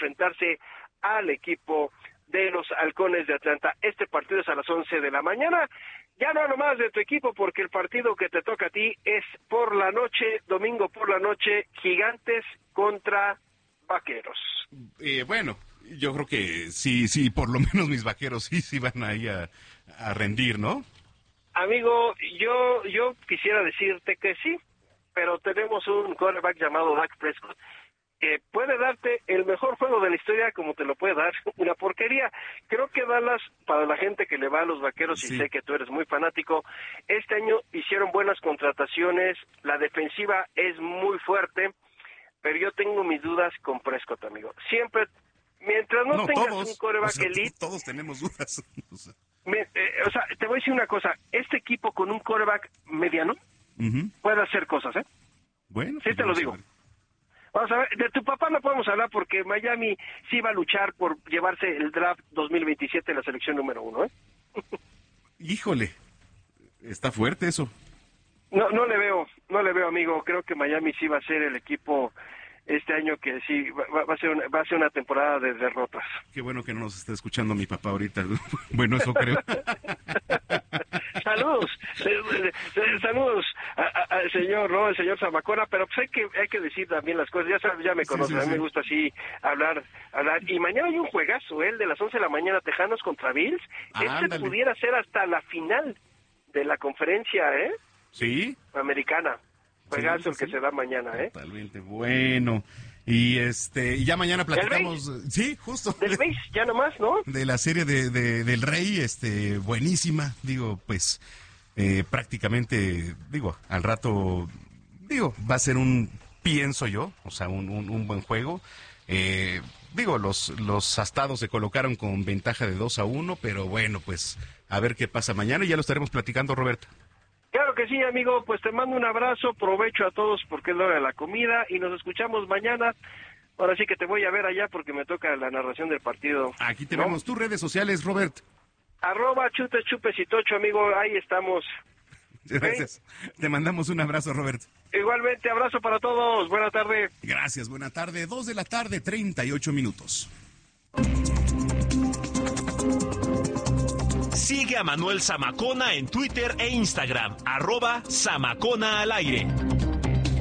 enfrentarse al equipo de los Halcones de Atlanta. Este partido es a las 11 de la mañana. Ya no hablo más de tu equipo porque el partido que te toca a ti es por la noche, domingo por la noche, Gigantes contra Vaqueros. Bueno, yo creo que sí, por lo menos mis Vaqueros sí van ahí a rendir, ¿no? Amigo, yo quisiera decirte que sí, pero tenemos un quarterback llamado Dak Prescott que puede darte el mejor juego de la historia como te lo puede dar una porquería. Creo que Dallas, para la gente que le va a los Vaqueros, sí, y sé que tú eres muy fanático, este año hicieron buenas contrataciones, la defensiva es muy fuerte, pero yo tengo mis dudas con Prescott, amigo. Siempre, mientras no tengas todos, un quarterback elite... Todos tenemos dudas. Te voy a decir una cosa, este equipo con un quarterback mediano puede hacer cosas, ¿eh? Bueno. Sí, te lo digo. Vamos a ver, de tu papá no podemos hablar porque Miami sí va a luchar por llevarse el draft 2027 en la selección número 1, ¿eh? Híjole, está fuerte eso. No le veo, amigo. Creo que Miami sí va a ser el equipo este año que sí va a ser una temporada de derrotas. Qué bueno que no nos está escuchando mi papá ahorita. Bueno, eso creo. Saludos al señor, ¿no? El señor Zamacona, pero pues hay que decir también las cosas, ya sabes, ya me conoces, a mí me gusta así hablar, y mañana hay un juegazo, el de las 11 de la mañana, Tejanos contra Bills, pudiera ser hasta la final de la conferencia, Sí. Americana, juegazo el que se da mañana, Totalmente, bueno. Y ya mañana platicamos, sí, justo. Del Rey, ya nomás, ¿no? De la serie del Rey, buenísima, pues prácticamente, al rato, va a ser pienso yo, un buen juego. Los astados se colocaron con ventaja de 2-1, pero bueno, pues a ver qué pasa mañana y ya lo estaremos platicando, Roberto. Claro que sí, amigo, pues te mando un abrazo, provecho a todos porque es la hora de la comida y nos escuchamos mañana. Ahora sí que te voy a ver allá porque me toca la narración del partido. Aquí tenemos tus redes sociales, Robert. @chupes y amigo, ahí estamos. Gracias. Te mandamos un abrazo, Robert. Igualmente, abrazo para todos. Buena tarde. Gracias, buena tarde. 2:00 p.m, 38 Sigue a Manuel Zamacona en Twitter e Instagram, @Zamacona al aire.